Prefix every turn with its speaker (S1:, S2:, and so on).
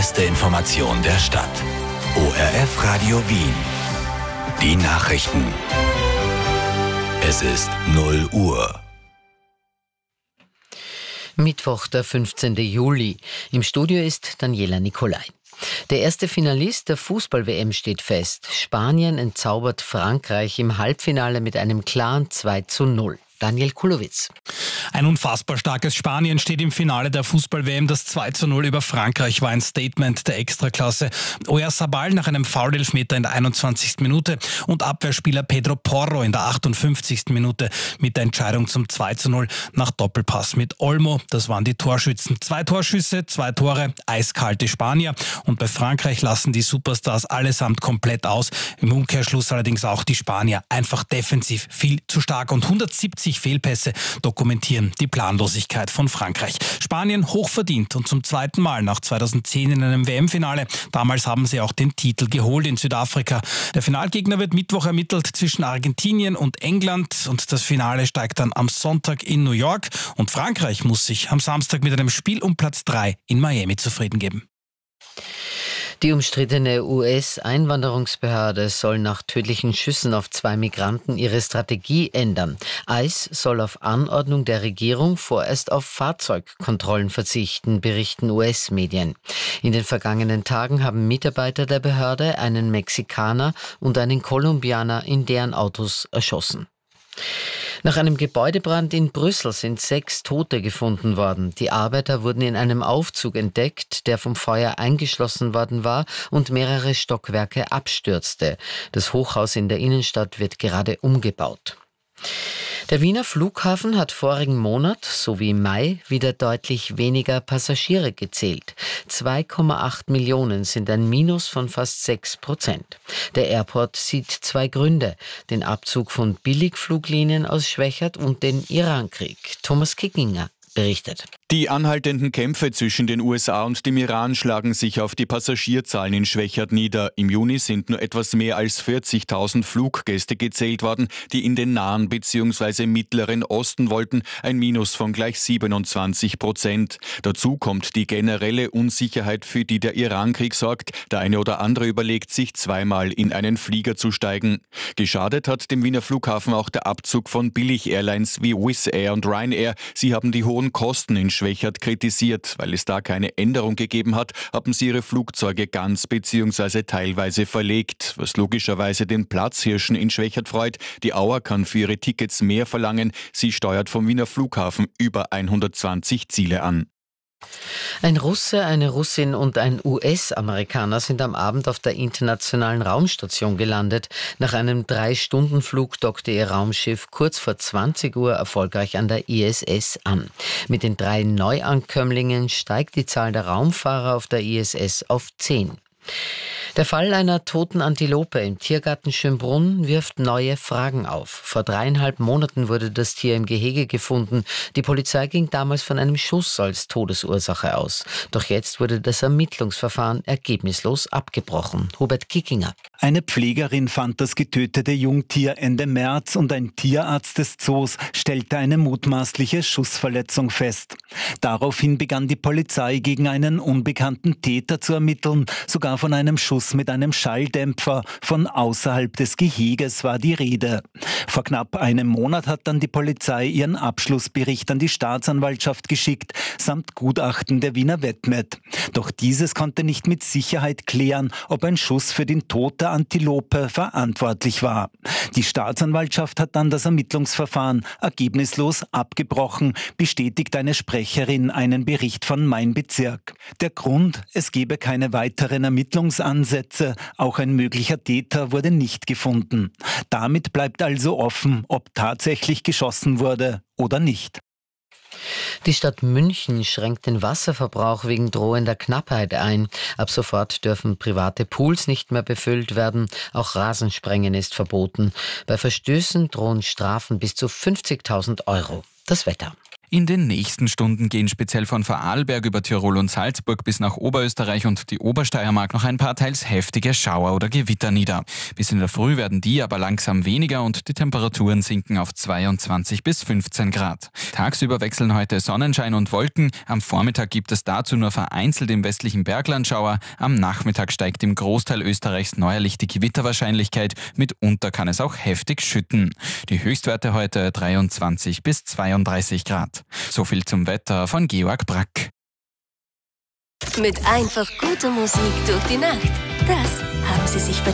S1: erste Information der Stadt. ORF Radio Wien. Die Nachrichten. Es ist 0 Uhr.
S2: Mittwoch, der 15. Juli. Im Studio ist Daniela Nicolai. Der erste Finalist der Fußball-WM steht fest. Spanien entzaubert Frankreich im Halbfinale mit einem klaren 2:0. Daniel Kulowitz.
S3: Ein unfassbar starkes Spanien steht im Finale der Fußball-WM. Das 2:0 über Frankreich war ein Statement der Extraklasse. Oyarzabal nach einem Foul-Elfmeter in der 21. Minute und Abwehrspieler Pedro Porro in der 58. Minute mit der Entscheidung zum 2:0 nach Doppelpass mit Olmo. Das waren die Torschützen. 2 Torschüsse, 2 Tore, eiskalte Spanier. Und bei Frankreich lassen die Superstars allesamt komplett aus. Im Umkehrschluss allerdings auch die Spanier. Einfach defensiv viel zu stark und 170 Fehlpässe dokumentieren die Planlosigkeit von Frankreich. Spanien hochverdient und zum zweiten Mal nach 2010 in einem WM-Finale. Damals haben sie auch den Titel geholt in Südafrika. Der Finalgegner wird Mittwoch ermittelt zwischen Argentinien und England und das Finale steigt dann am Sonntag in New York und Frankreich muss sich am Samstag mit einem Spiel um Platz 3 in Miami zufrieden geben.
S2: Die umstrittene US-Einwanderungsbehörde soll nach tödlichen Schüssen auf 2 Migranten ihre Strategie ändern. ICE soll auf Anordnung der Regierung vorerst auf Fahrzeugkontrollen verzichten, berichten US-Medien. In den vergangenen Tagen haben Mitarbeiter der Behörde einen Mexikaner und einen Kolumbianer in deren Autos erschossen. Nach einem Gebäudebrand in Brüssel sind 6 Tote gefunden worden. Die Arbeiter wurden in einem Aufzug entdeckt, der vom Feuer eingeschlossen worden war und mehrere Stockwerke abstürzte. Das Hochhaus in der Innenstadt wird gerade umgebaut. Der Wiener Flughafen hat vorigen Monat, so wie im Mai, wieder deutlich weniger Passagiere gezählt. 2,8 Millionen sind ein Minus von fast 6%. Der Airport sieht 2 Gründe: den Abzug von Billigfluglinien aus Schwechat und den Irankrieg. Thomas Kickinger berichtet.
S4: Die anhaltenden Kämpfe zwischen den USA und dem Iran schlagen sich auf die Passagierzahlen in Schwechat nieder. Im Juni sind nur etwas mehr als 40.000 Fluggäste gezählt worden, die in den Nahen bzw. Mittleren Osten wollten, ein Minus von gleich 27%. Dazu kommt die generelle Unsicherheit, für die der Irankrieg sorgt. Der eine oder andere überlegt sich zweimal in einen Flieger zu steigen. Geschadet hat dem Wiener Flughafen auch der Abzug von Billig-Airlines wie Wizz Air und Ryanair. Sie haben die hohen Kosten in Schwechat kritisiert. Weil es da keine Änderung gegeben hat, haben sie ihre Flugzeuge ganz bzw. teilweise verlegt, was logischerweise den Platzhirschen in Schwechat freut. Die Auer kann für ihre Tickets mehr verlangen. Sie steuert vom Wiener Flughafen über 120 Ziele an.
S2: Ein Russe, eine Russin und ein US-Amerikaner sind am Abend auf der Internationalen Raumstation gelandet. Nach einem 3-Stunden-Flug dockte ihr Raumschiff kurz vor 20 Uhr erfolgreich an der ISS an. Mit den 3 Neuankömmlingen steigt die Zahl der Raumfahrer auf der ISS auf 10. Der Fall einer toten Antilope im Tiergarten Schönbrunn wirft neue Fragen auf. Vor 3,5 Monaten wurde das Tier im Gehege gefunden. Die Polizei ging damals von einem Schuss als Todesursache aus. Doch jetzt wurde das Ermittlungsverfahren ergebnislos abgebrochen. Hubert Kickinger.
S5: Eine Pflegerin fand das getötete Jungtier Ende März und ein Tierarzt des Zoos stellte eine mutmaßliche Schussverletzung fest. Daraufhin begann die Polizei gegen einen unbekannten Täter zu ermitteln. Sogar von einem Schuss mit einem Schalldämpfer von außerhalb des Geheges war die Rede. Vor knapp einem Monat hat dann die Polizei ihren Abschlussbericht an die Staatsanwaltschaft geschickt, samt Gutachten der Wiener Wettmet. Doch dieses konnte nicht mit Sicherheit klären, ob ein Schuss für den Tod der Antilope verantwortlich war. Die Staatsanwaltschaft hat dann das Ermittlungsverfahren ergebnislos abgebrochen, bestätigt eine Sprecherin einen Bericht von Mein Bezirk. Der Grund: es gebe keine weiteren Ermittlungsansätze, auch ein möglicher Täter wurde nicht gefunden. Damit bleibt also offen, ob tatsächlich geschossen wurde oder nicht.
S2: Die Stadt München schränkt den Wasserverbrauch wegen drohender Knappheit ein. Ab sofort dürfen private Pools nicht mehr befüllt werden. Auch Rasensprengen ist verboten. Bei Verstößen drohen Strafen bis zu 50.000 €. Das Wetter.
S6: In den nächsten Stunden gehen speziell von Vorarlberg über Tirol und Salzburg bis nach Oberösterreich und die Obersteiermark noch ein paar teils heftige Schauer oder Gewitter nieder. Bis in der Früh werden die aber langsam weniger und die Temperaturen sinken auf 22 bis 15 Grad. Tagsüber wechseln heute Sonnenschein und Wolken. Am Vormittag gibt es dazu nur vereinzelt im westlichen Bergland Schauer. Am Nachmittag steigt im Großteil Österreichs neuerlich die Gewitterwahrscheinlichkeit. Mitunter kann es auch heftig schütten. Die Höchstwerte heute 23 bis 32 Grad. So viel zum Wetter von Georg Brack.
S7: Mit einfach guter Musik durch die Nacht. Das haben Sie sich verdient.